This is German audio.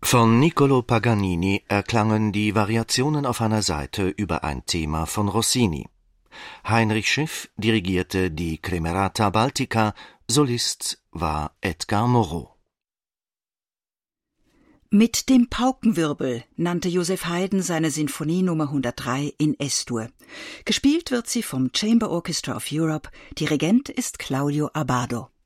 Von Niccolò Paganini erklangen die Variationen auf einer Seite über ein Thema von Rossini. Heinrich Schiff dirigierte die Camerata Baltica, Solist war Edgar Moreau. Mit dem Paukenwirbel nannte Joseph Haydn seine Sinfonie Nummer 103 in S-Dur. Gespielt wird sie vom Chamber Orchestra of Europe, Dirigent ist Claudio Abbado.